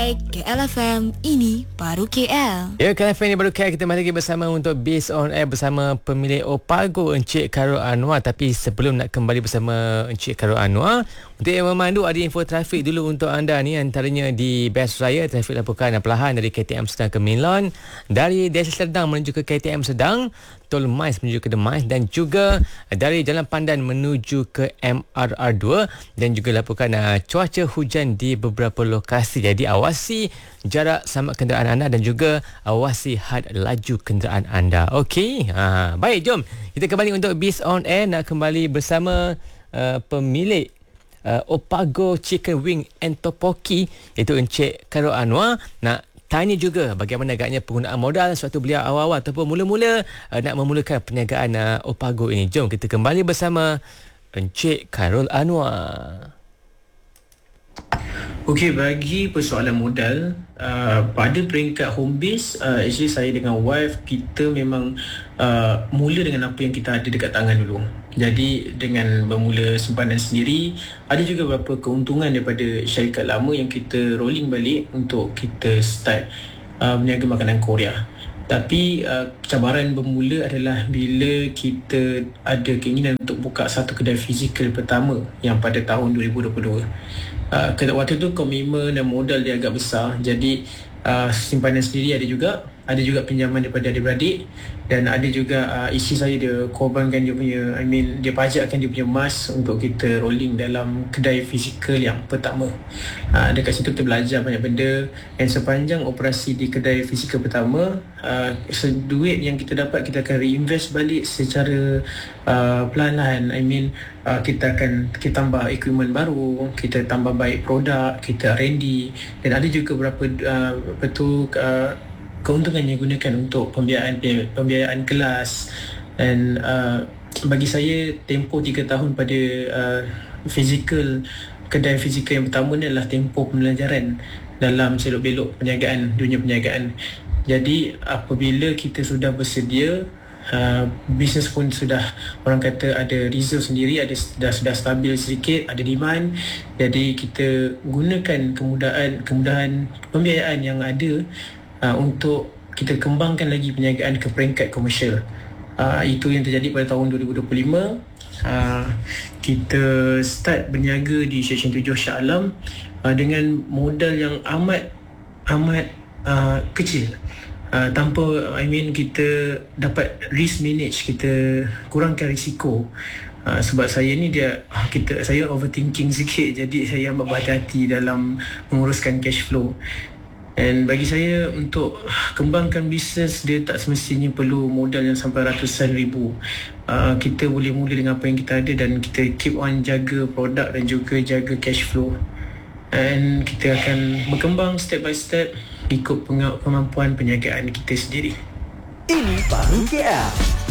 Alright, KLFM ini baru KL. Ya, KLFM ini baru KL. Kita masih lagi bersama untuk Biz on Air bersama pemilik Opago, Encik Karol Anwar. Tapi sebelum nak kembali bersama Encik Karol Anwar, untuk yang memandu, ada info trafik dulu untuk anda ni. Antaranya di Best Raya, trafik laporkan perlahan dari KTM Sedang ke Milon, dari Desa Serdang menuju ke KTM Sedang, Tol Mais menuju ke Demais, dan juga dari Jalan Pandan menuju ke MRR2, dan juga laporkan cuaca hujan di beberapa lokasi. Jadi awasi jarak sama kenderaan anda dan juga awasi had laju kenderaan anda. Okey, baik, jom kita kembali untuk Biz on Air. Nak kembali bersama pemilik Opago Chicken Wing and Topoki, iaitu Encik Karol Anwar. Nak tanya juga bagaimana agaknya penggunaan modal sewaktu beliau awal-awal ataupun mula-mula nak memulakan perniagaan Opago ini. Jom kita kembali bersama Encik Karol Anwar. Okey, bagi persoalan modal, pada peringkat home base, actually saya dengan wife, kita memang mula dengan apa yang kita ada dekat tangan dulu. Jadi dengan bermula simpanan sendiri, ada juga beberapa keuntungan daripada syarikat lama yang kita rolling balik untuk kita start berniaga makanan Korea. Tapi cabaran bermula adalah bila kita ada keinginan untuk buka satu kedai fizikal pertama yang pada tahun 2022. Waktu tu komitmen dan modal dia agak besar. Jadi simpanan sendiri ada juga pinjaman daripada adik-beradik, dan ada juga isteri saya dia korbankan dia punya, dia pajakkan dia punya emas untuk kita rolling dalam kedai fizikal yang pertama. Dekat situ kita belajar banyak benda, dan sepanjang operasi di kedai fizikal pertama, duit yang kita dapat kita akan reinvest balik secara perlahan-lahan. Kita tambah equipment baru, kita tambah baik produk, kita R&D, dan ada juga beberapa keuntungan yang gunakan untuk pembiayaan kelas. Dan bagi saya, tempoh 3 tahun pada kedai fizikal yang pertama ni adalah tempoh pembelajaran dalam selok-belok dunia perniagaan. Jadi apabila kita sudah bersedia, bisnes pun sudah, orang kata, ada reserve sendiri, sudah stabil sedikit, ada demand. Jadi kita gunakan kemudahan pembiayaan yang ada untuk kita kembangkan lagi perniagaan ke peringkat komersial. Itu yang terjadi pada tahun 2025. Kita start berniaga di Seksyen 7 Shah Alam dengan modal yang amat kecil. Tanpa kita dapat risk manage, kita kurangkan risiko. Sebab saya ni saya overthinking sikit, jadi saya amat berhati-hati dalam menguruskan cash flow. Dan bagi saya, untuk kembangkan bisnes, dia tak semestinya perlu modal yang sampai ratusan ribu. Kita boleh mula dengan apa yang kita ada, dan kita keep on jaga produk dan juga jaga cash flow. Dan kita akan berkembang step by step ikut kemampuan perniagaan kita sendiri. Ini baru KL.